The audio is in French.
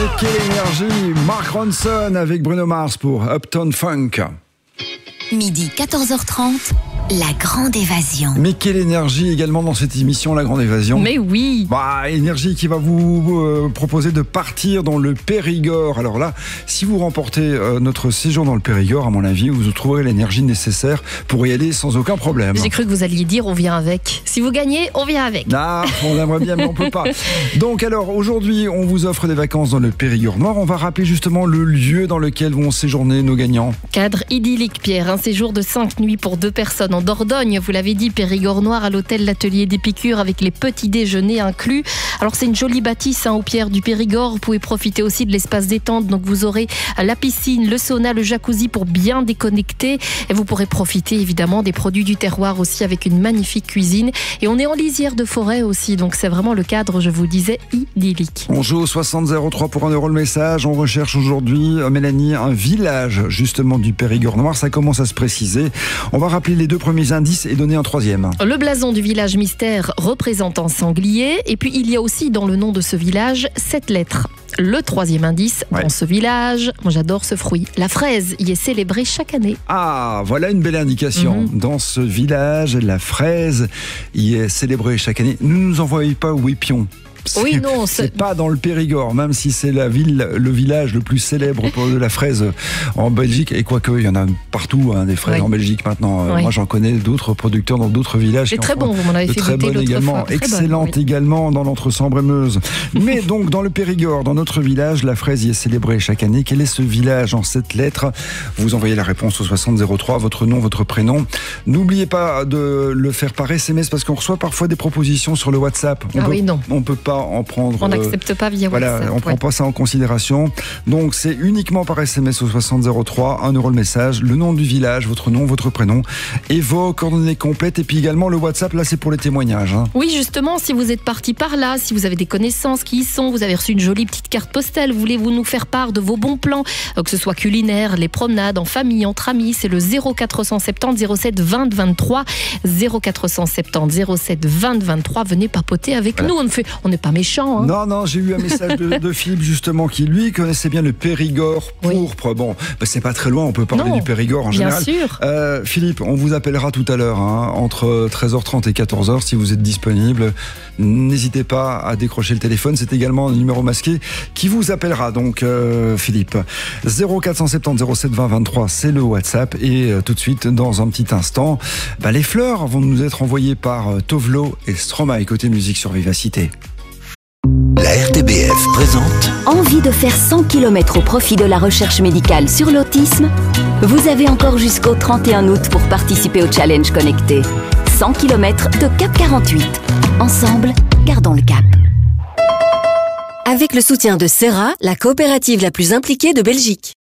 Quelle énergie, Mark Ronson avec Bruno Mars pour Uptown Funk. Midi 14h30, la grande évasion. Mais quelle énergie également dans cette émission, la grande évasion. Mais oui. Énergie qui va vous proposer de partir dans le Périgord. Alors là, si vous remportez notre séjour dans le Périgord, à mon avis, vous trouverez l'énergie nécessaire pour y aller sans aucun problème. J'ai cru que vous alliez dire on vient avec. Si vous gagnez, on vient avec. Ah, on aimerait bien, mais on peut pas. Donc alors, aujourd'hui, on vous offre des vacances dans le Périgord Nord. On va rappeler justement le lieu dans lequel vont séjourner nos gagnants. Cadre idyllique, Pierre. Un séjour de 5 nuits pour 2 personnes en Dordogne. Vous l'avez dit, Périgord Noir à l'hôtel L'Atelier d'Épicure avec les petits déjeuners inclus. Alors c'est une jolie bâtisse aux pierres du Périgord. Vous pouvez profiter aussi de l'espace détente. Donc vous aurez la piscine, le sauna, le jacuzzi pour bien déconnecter. Et vous pourrez profiter évidemment des produits du terroir aussi avec une magnifique cuisine. Et on est en lisière de forêt aussi. Donc c'est vraiment le cadre, je vous disais, idyllique. On joue au 60-03 pour 1 € le message. On recherche aujourd'hui, Mélanie, un village justement du Périgord Noir. Ça commence à se préciser. On va rappeler les 2 premiers indices et donner un 3e. Le blason du village mystère représente un sanglier. Et puis il y a aussi dans le nom de ce village 7 lettres. Le 3e indice, dans ce village, moi j'adore ce fruit, la fraise y est célébrée chaque année. Ah, voilà une belle indication. Dans ce village, la fraise y est célébrée chaque année. Ne nous envoyez pas Ouépion. Oui, non, c'est pas dans le Périgord, même si c'est le village le plus célèbre pour de la fraise en Belgique. Et quoique, il y en a partout, des fraises en Belgique maintenant. Moi, j'en connais d'autres producteurs dans d'autres villages. C'est très bon, vous m'en avez fait goûter l'autre fois. Excellente également dans l'Entre-Sambre et Meuse. Mais donc, dans le Périgord, dans notre village, la fraise y est célébrée chaque année. Quel est ce village en 7 lettres? Vous envoyez la réponse au 60-03, votre nom, votre prénom. N'oubliez pas de le faire par SMS parce qu'on reçoit parfois des propositions sur le WhatsApp. On peut pas en prendre. On n'accepte pas via WhatsApp. On prend pas ça en considération. Donc c'est uniquement par SMS au 60-03, 1 € le message, le nom du village, votre nom, votre prénom et vos coordonnées complètes. Et puis également le WhatsApp, là c'est pour les témoignages. Oui, justement, si vous êtes parti par là, si vous avez des connaissances qui y sont, vous avez reçu une jolie petite carte postale, voulez-vous nous faire part de vos bons plans, que ce soit culinaire, les promenades, en famille, entre amis, c'est le 0470 07 20 23, 0470 07 20 23. Venez papoter avec nous. On n'est pas méchant. Non, j'ai eu un message de Philippe justement qui lui connaissait bien le Périgord pourpre. Bon, c'est pas très loin, on peut parler du Périgord en général. Bien sûr. Philippe, on vous appellera tout à l'heure entre 13h30 et 14h si vous êtes disponible. N'hésitez pas à décrocher le téléphone, c'est également un numéro masqué qui vous appellera donc Philippe. 0470 07 20 23, c'est le WhatsApp et tout de suite dans un petit instant, les fleurs vont nous être envoyées par Tovlo et Stromae côté musique sur Vivacité. La RTBF présente. Envie de faire 100 km au profit de la recherche médicale sur l'autisme? Vous avez encore jusqu'au 31 août pour participer au challenge connecté. 100 km de Cap 48. Ensemble, gardons le cap. Avec le soutien de Serra, la coopérative la plus impliquée de Belgique.